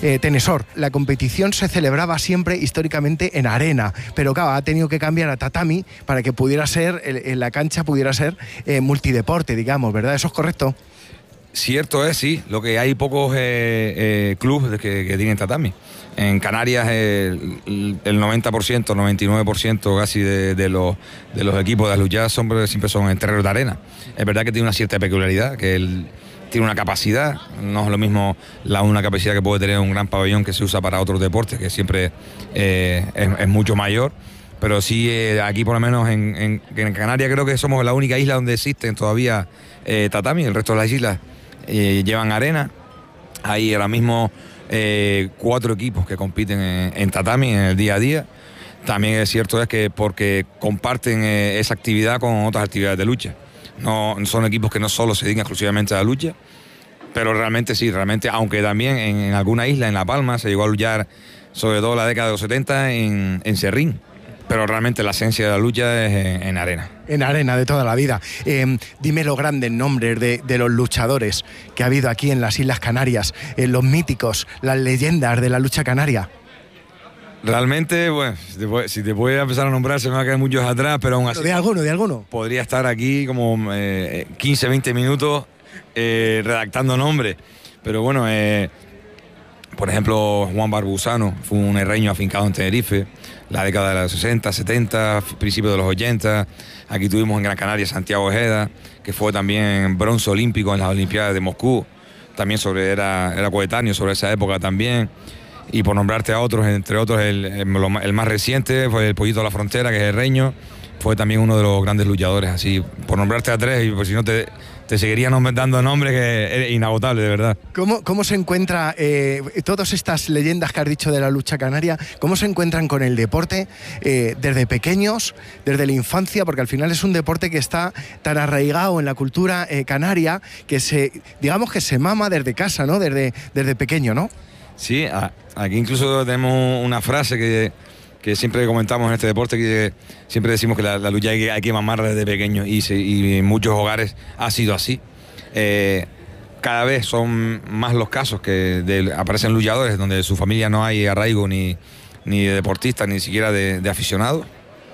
Tenesor. La competición se celebraba siempre históricamente en arena, pero claro, ha tenido que cambiar a tatami para que pudiera ser, en la cancha pudiera ser multideporte, digamos, ¿verdad? ¿Eso es correcto? Cierto es, sí. Lo que hay pocos clubes que tienen tatami. En Canarias el 90%, 99% casi de los equipos de las luchadas siempre son en terrenos de arena. Es verdad que tiene una cierta peculiaridad, que tiene una capacidad, no es lo mismo una capacidad que puede tener un gran pabellón que se usa para otros deportes, que siempre es mucho mayor. Pero sí, aquí por lo menos en Canarias creo que somos la única isla donde existen todavía tatami. El resto de las islas llevan arena. Hay ahora mismo 4 equipos que compiten en tatami en el día a día. También es cierto es que porque comparten esa actividad con otras actividades de lucha. No son equipos que no solo se dedican exclusivamente a la lucha, pero realmente sí, aunque también en alguna isla, en La Palma, se llegó a luchar sobre todo en la década de los 70 en Serrín. Pero realmente la esencia de la lucha es en arena. En arena de toda la vida. Dime los grandes nombres de los luchadores que ha habido aquí en las Islas Canarias, los míticos, las leyendas de la lucha canaria. Realmente, bueno, si te voy a empezar a nombrar, se me va a quedar muchos atrás, pero aún así... ¿De alguno? Podría estar aquí como 15, 20 minutos redactando nombres. Pero bueno, por ejemplo, Juan Barbusano fue un herreño afincado en Tenerife, la década de los 60, 70, principios de los 80. Aquí tuvimos en Gran Canaria Santiago Ojeda, que fue también bronce olímpico en las Olimpiadas de Moscú. También era coetáneo sobre esa época también. Y por nombrarte a otros, entre otros, el más reciente fue el Pollito de la Frontera, que es herreño. Fue también uno de los grandes luchadores, así, por nombrarte a 3, y por si no te seguiría dando nombres, que es inagotable, de verdad. ¿Cómo se encuentra todas estas leyendas que has dicho de la lucha canaria, cómo se encuentran con el deporte desde pequeños, desde la infancia? Porque al final es un deporte que está tan arraigado en la cultura canaria que digamos que se mama desde casa, ¿no? Desde pequeño, ¿no? Sí, aquí incluso tenemos una frase que siempre comentamos en este deporte, que siempre decimos que la lucha hay que mamarla desde pequeño, y en muchos hogares ha sido así. Cada vez son más los casos que aparecen luchadores donde de su familia no hay arraigo ni de deportistas, ni siquiera de aficionados.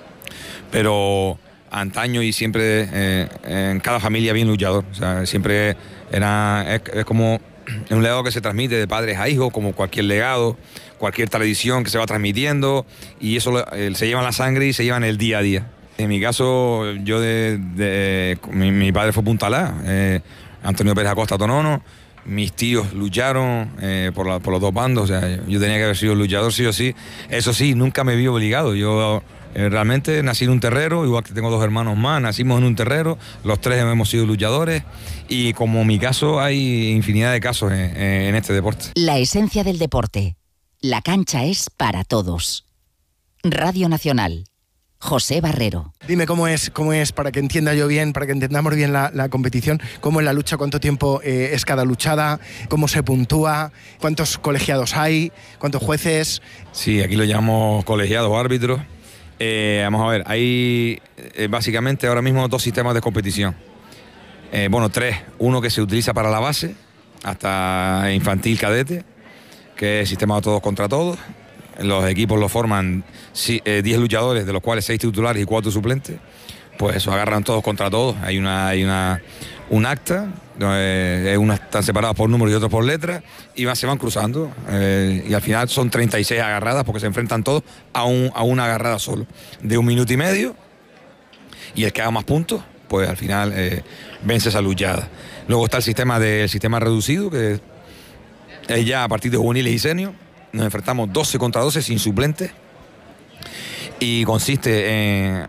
Pero antaño y siempre en cada familia había un luchador. O sea, siempre es como un legado que se transmite de padres a hijos, como cualquier legado, cualquier tradición que se va transmitiendo, y eso se lleva en la sangre y se lleva en el día a día. En mi caso, yo mi padre fue puntalá, Antonio Pérez Acosta Tonono. Mis tíos lucharon por los dos bandos. O sea, yo tenía que haber sido luchador sí o sí. Eso sí, nunca me vi obligado. Yo realmente nací en un terrero, igual que tengo 2 hermanos más, nacimos en un terrero, los 3 hemos sido luchadores, y como en mi caso hay infinidad de casos en este deporte. La esencia del deporte. La cancha es para todos. Radio Nacional. José Barrero. Dime cómo es, para que entienda yo bien, para que entendamos bien la competición, cómo es la lucha, cuánto tiempo es cada luchada, cómo se puntúa, cuántos colegiados hay, cuántos jueces. Sí, aquí lo llamamos colegiados o árbitros. Vamos a ver, hay básicamente ahora mismo 2 sistemas de competición. 3. Uno que se utiliza para la base, hasta infantil cadete, que es el sistema de todos contra todos. Los equipos lo forman 10 luchadores, de los cuales 6 titulares y 4 suplentes. Pues eso, agarran todos contra todos. Hay un acta, unos están separados por números y otros por letras, y se van cruzando. Y al final son 36 agarradas, porque se enfrentan todos a una agarrada solo, de 1 minuto y medio. Y el que haga más puntos, pues al final vence esa luchada. Luego está el sistema reducido, que es ya a partir de juveniles y senior. Nos enfrentamos 12 contra 12 sin suplentes, y consiste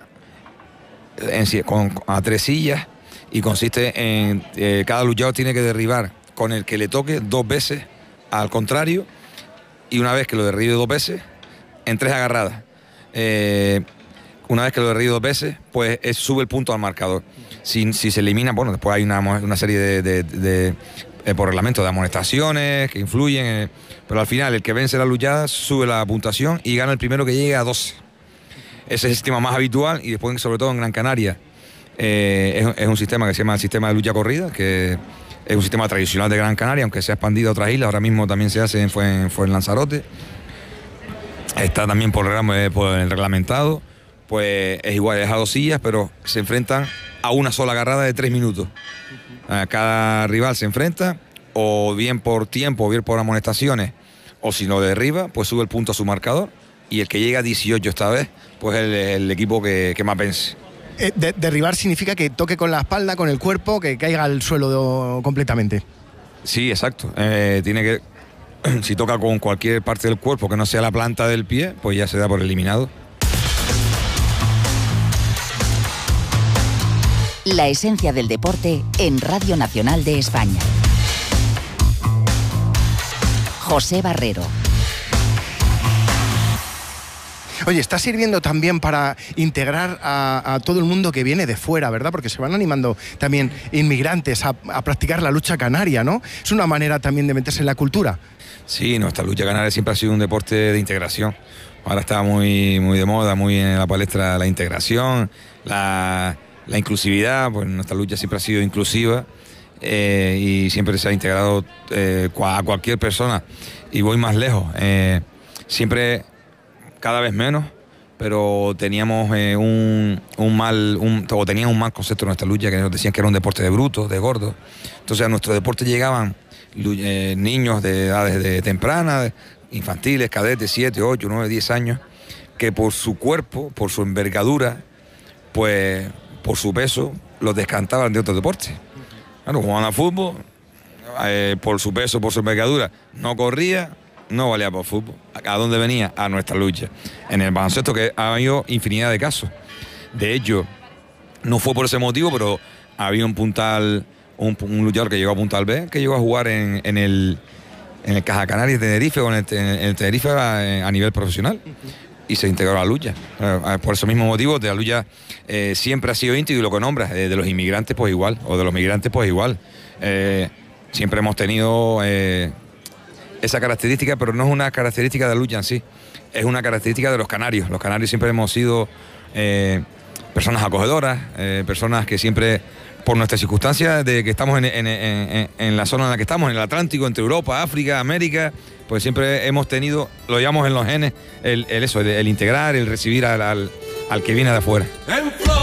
a 3 sillas, y consiste en cada luchador tiene que derribar con el que le toque 2 veces al contrario, y una vez que lo derribe 2 veces, en 3 agarradas. Una vez que lo derribe 2 veces, pues sube el punto al marcador. Si se elimina, bueno, después hay una serie de por reglamento de amonestaciones que influyen, pero al final el que vence la luchada sube la puntuación y gana el primero que llegue a 12. Ese es el sistema más habitual, y después, sobre todo en Gran Canaria, es un sistema que se llama el sistema de lucha corrida, que es un sistema tradicional de Gran Canaria, aunque se ha expandido a otras islas, ahora mismo también se hace en Lanzarote. Está también por el reglamentado, pues es igual, es a 2 sillas, pero se enfrentan a una sola agarrada de 3 minutos. Cada rival se enfrenta, o bien por tiempo, o bien por amonestaciones, o si lo derriba, pues sube el punto a su marcador, y el que llega a 18 esta vez, pues es el equipo que más vence. Derribar significa que toque con la espalda, con el cuerpo, que caiga al suelo completamente. Sí, exacto. Tiene que, si toca con cualquier parte del cuerpo que no sea la planta del pie, pues ya se da por eliminado. La esencia del deporte en Radio Nacional de España. José Barrero. Oye, está sirviendo también para integrar a todo el mundo que viene de fuera, ¿verdad? Porque se van animando también inmigrantes a practicar la lucha canaria, ¿no? Es una manera también de meterse en la cultura. Sí, nuestra lucha canaria siempre ha sido un deporte de integración. Ahora está muy de moda, muy en la palestra la integración, la inclusividad. Pues nuestra lucha siempre ha sido inclusiva y siempre se ha integrado a cualquier persona. Y voy más lejos. Siempre, cada vez menos, pero teníamos tenían un mal concepto de nuestra lucha, que nos decían que era un deporte de brutos, de gordos. Entonces a nuestro deporte llegaban niños de edades tempranas, infantiles, cadetes, 7, 8, 9, 10 años, que por su cuerpo, por su envergadura, pues por su peso, los descantaban de otros deportes. Claro, jugaban a fútbol, por su peso, por su envergadura, no corría, no valía para el fútbol. ¿A dónde venía? A nuestra lucha. En el baloncesto, que ha habido infinidad de casos. De hecho, no fue por ese motivo, pero había un puntal, un luchador que llegó a Puntal B, que llegó a jugar en el Caja Canarias de Tenerife, o en el Tenerife a nivel profesional, y se integró a la lucha. Por ese mismo motivo, de la lucha siempre ha sido íntegro, y lo que nombras, de los inmigrantes pues igual, o de los migrantes pues igual. Siempre hemos tenido esa característica, pero no es una característica de la lucha en sí, es una característica de los canarios. Los canarios siempre hemos sido personas acogedoras, personas que siempre, por nuestras circunstancias de que estamos en la zona en la que estamos, en el Atlántico, entre Europa, África, América, pues siempre hemos tenido, lo llevamos en los genes, el integrar, el recibir al que viene de afuera.